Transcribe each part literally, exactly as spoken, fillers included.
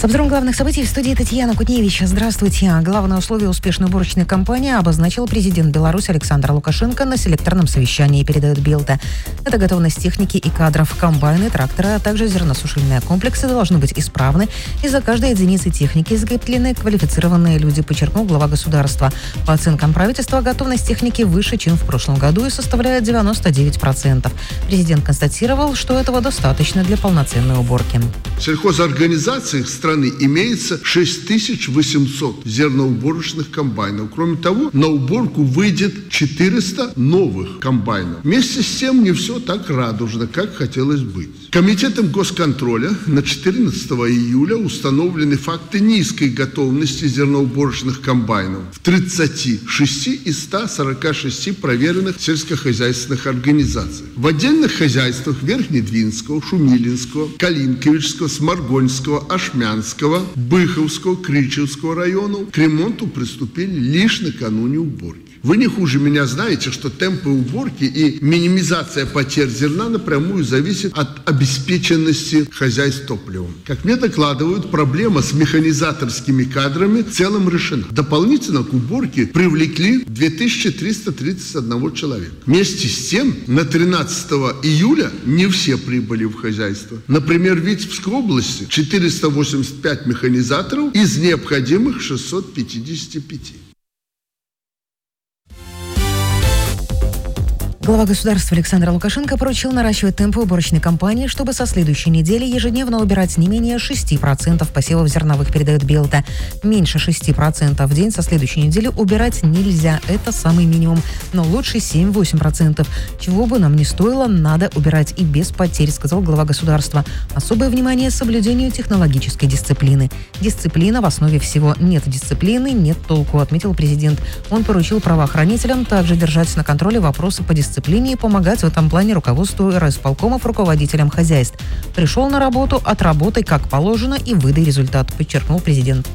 обзором главных событий в студии Татьяна Кутневич. Здравствуйте. Главное условие успешной уборочной кампании обозначил президент Беларуси Александр Лукашенко на селекторном совещании, передает Белта. Это готовность техники и кадров. Комбайны, тракторы, а также зерносушильные комплексы должны быть исправны, и за каждой единицей техники закреплены квалифицированные люди, подчеркнул глава государства. По оценкам правительства, готовность техники выше, чем в прошлом году, и составляет девяносто девять процентов. Президент констатировал, что этого достаточно для полноценной уборки. В сельхозорганизациях страны имеется шесть тысяч восемьсот зерноуборочных комбайнов. Кроме того, на уборку выйдет четыреста новых комбайнов. Вместе с тем не все так радужно, как хотелось быть. Комитетом госконтроля на четырнадцатого июля установлены факты низкой готовности зерноуборочных комбайнов в тридцати шести из ста сорока шести проверенных сельскохозяйственных организаций. В отдельных хозяйствах Верхнедвинского, Шумилинского, Калинковичского, Сморгонского, Ашмянского, Быховского, Кричевского районов к ремонту приступили лишь накануне уборки. Вы не хуже меня знаете, что темпы уборки и минимизация потерь зерна напрямую зависят от обеспеченности хозяйств топливом. Как мне докладывают, проблема с механизаторскими кадрами в целом решена. Дополнительно к уборке привлекли две тысячи триста тридцать один человек. Вместе с тем, на тринадцатого июля не все прибыли в хозяйство. Например, в Витебской области четыреста восемьдесят пять механизаторов из необходимых шестисот пятидесяти пяти. Глава государства Александр Лукашенко поручил наращивать темпы уборочной кампании, чтобы со следующей недели ежедневно убирать не менее шести процентов посевов зерновых, передает Белта. Меньше шести процентов в день со следующей недели убирать нельзя. Это самый минимум. Но лучше семь-восемь процентов. Чего бы нам ни стоило, надо убирать и без потерь, сказал глава государства. Особое внимание соблюдению технологической дисциплины. Дисциплина в основе всего. Нет дисциплины, нет толку, отметил президент. Он поручил правоохранителям также держать на контроле вопросы по дисциплине и помогать в этом плане руководству райисполкомов, руководителям хозяйств. Пришел на работу, отработай как положено и выдай результат, подчеркнул президент.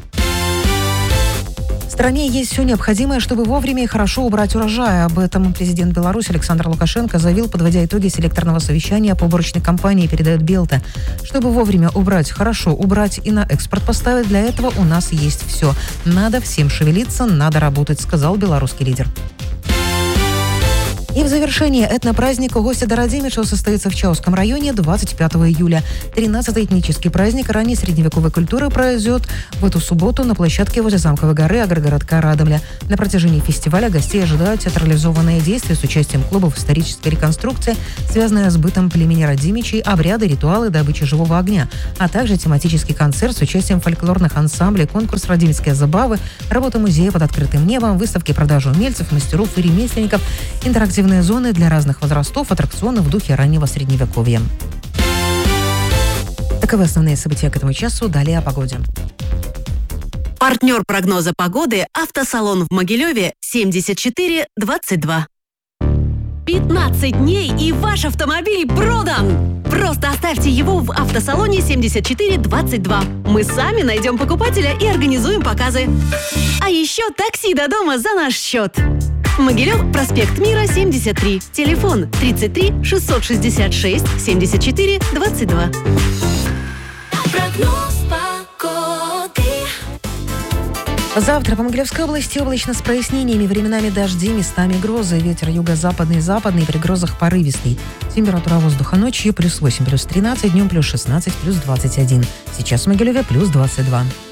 В стране есть все необходимое, чтобы вовремя и хорошо убрать урожай. Об этом президент Беларуси Александр Лукашенко заявил, подводя итоги селекторного совещания по уборочной кампании, передает Белта. Чтобы вовремя убрать, хорошо убрать и на экспорт поставить, для этого у нас есть все. Надо всем шевелиться, надо работать, сказал белорусский лидер. И в завершение этнопраздника «Гостя до Радимича» состоится в Чауском районе двадцать пятого июля. тринадцатый этнический праздник ранней средневековой культуры пройдет в эту субботу на площадке возле замковой горы агрогородка Радомля. На протяжении фестиваля гостей ожидают театрализованные действия с участием клубов исторической реконструкции, связанные с бытом племени Радимичей, обряды, ритуалы добычи живого огня, а также тематический концерт с участием фольклорных ансамблей, конкурс «Радимицкие забавы», работа музея под открытым небом, выставки продажи умельцев, мастеров и ремесленников, интерактивные зоны для разных возрастов, аттракционы в духе раннего средневековья. Таковы основные события к этому часу. Далее о погоде. Партнер прогноза погоды – автосалон в Могилеве семьдесят четыре двадцать два. пятнадцать дней и ваш автомобиль продан! Просто оставьте его в автосалоне семьдесят четыре двадцать два. Мы сами найдем покупателя и организуем показы. А еще такси до дома за наш счет. Могилев, проспект Мира, семьдесят три. Телефон тридцать три шестьсот шестьдесят шесть семьдесят четыре двадцать два. Прогноз погоды. Завтра по Могилевской области облачно с прояснениями, временами дожди, местами грозы. Ветер юго-западный и западный, при грозах порывистый. Температура воздуха ночью плюс восемь, плюс тринадцать, днем плюс шестнадцать, плюс двадцать один. Сейчас в Могилеве плюс двадцать два.